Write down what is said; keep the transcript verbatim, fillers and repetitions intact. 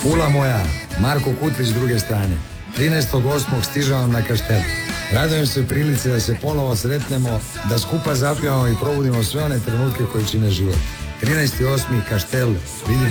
Pula moja, Marko Kutlić s druge strane. trinaestog osmog stižem na Kaštel. Radujem se prilici da se ponovo sretnemo, da skupa zapijamo i probudimo sve one trenutke koji čine život. trinaesti osmi Kaštel, vidimo